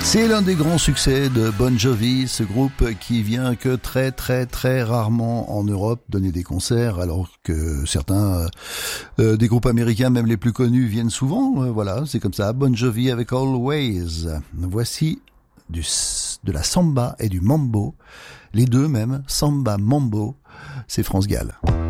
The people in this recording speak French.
C'est l'un des grands succès de Bon Jovi, ce groupe qui vient que très très très rarement en Europe donner des concerts, alors que certains des groupes américains, même les plus connus, viennent souvent. Voilà, c'est comme ça. Bon Jovi avec Always. Voici de la samba et du mambo, les deux même, samba, mambo, c'est France Gall.